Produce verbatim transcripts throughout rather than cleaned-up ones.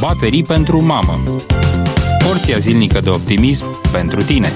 Baterii pentru mamă. Porția zilnică de optimism pentru tine.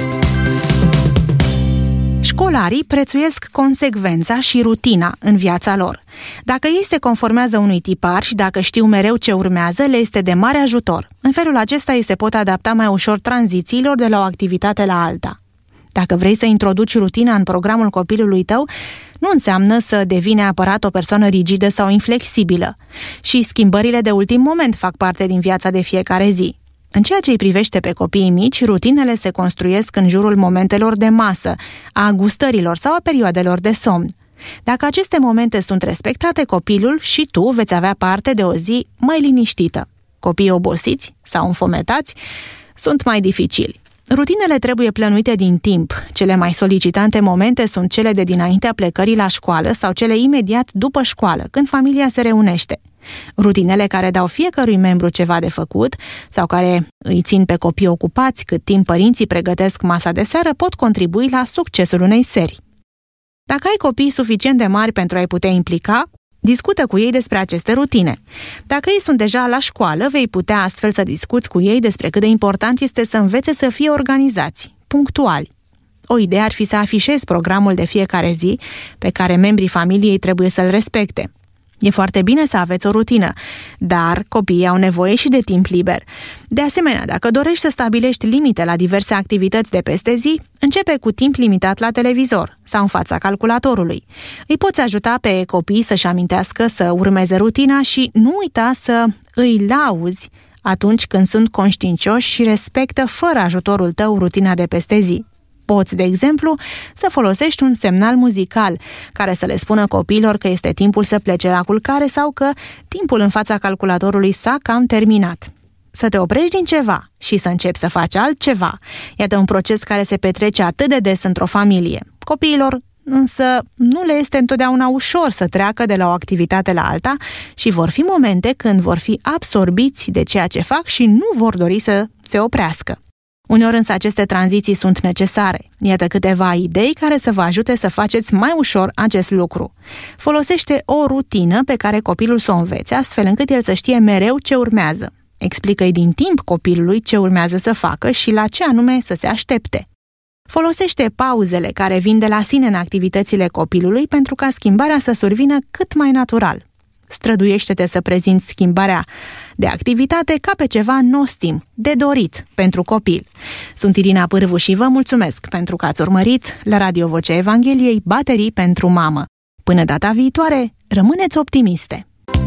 Școlarii prețuiesc consecvența și rutina în viața lor. Dacă ei se conformează unui tipar și dacă știu mereu ce urmează, le este de mare ajutor. În felul acesta ei se pot adapta mai ușor tranzițiilor de la o activitate la alta. Dacă vrei să introduci rutina în programul copilului tău, nu înseamnă să devii neapărat o persoană rigidă sau inflexibilă. Și schimbările de ultim moment fac parte din viața de fiecare zi. În ceea ce îi privește pe copiii mici, rutinele se construiesc în jurul momentelor de masă, a gustărilor sau a perioadelor de somn. Dacă aceste momente sunt respectate, copilul și tu veți avea parte de o zi mai liniștită. Copiii obosiți sau înfometați sunt mai dificili. Rutinele trebuie plănuite din timp. Cele mai solicitante momente sunt cele de dinaintea plecării la școală sau cele imediat după școală, când familia se reunește. Rutinele care dau fiecărui membru ceva de făcut sau care îi țin pe copii ocupați cât timp părinții pregătesc masa de seară pot contribui la succesul unei seri. Dacă ai copii suficient de mari pentru a-i putea implica, discută cu ei despre aceste rutine. Dacă ei sunt deja la școală, vei putea astfel să discuți cu ei despre cât de important este să învețe să fie organizați, punctuali. O idee ar fi să afișezi programul de fiecare zi pe care membrii familiei trebuie să-l respecte. E foarte bine să aveți o rutină, dar copiii au nevoie și de timp liber. De asemenea, dacă dorești să stabilești limite la diverse activități de peste zi, începe cu timp limitat la televizor sau în fața calculatorului. Îi poți ajuta pe copii să-și amintească să urmeze rutina și nu uita să îi lauzi atunci când sunt conștiincioși și respectă fără ajutorul tău rutina de peste zi. Poți, de exemplu, să folosești un semnal muzical care să le spună copiilor că este timpul să plece la culcare sau că timpul în fața calculatorului s-a cam terminat. Să te oprești din ceva și să începi să faci altceva. Iată un proces care se petrece atât de des într-o familie. Copiilor însă nu le este întotdeauna ușor să treacă de la o activitate la alta și vor fi momente când vor fi absorbiți de ceea ce fac și nu vor dori să se oprească. Uneori însă aceste tranziții sunt necesare. Iată câteva idei care să vă ajute să faceți mai ușor acest lucru. Folosește o rutină pe care copilul să o învețe, astfel încât el să știe mereu ce urmează. Explică-i din timp copilului ce urmează să facă și la ce anume să se aștepte. Folosește pauzele care vin de la sine în activitățile copilului pentru ca schimbarea să survină cât mai natural. Străduiește-te să prezinți schimbarea de activitate ca pe ceva nostim, de dorit pentru copil. Sunt Irina Pârvu și vă mulțumesc pentru că ați urmărit la Radio Vocea Evangheliei Baterii pentru mamă. Până data viitoare, rămâneți optimiste!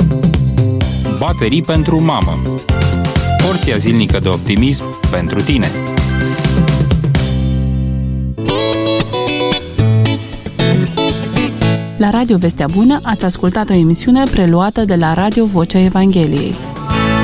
Baterii pentru mamă. Porția zilnică de optimism pentru tine. La Radio Vestea Bună ați ascultat o emisiune preluată de la Radio Vocea Evangheliei.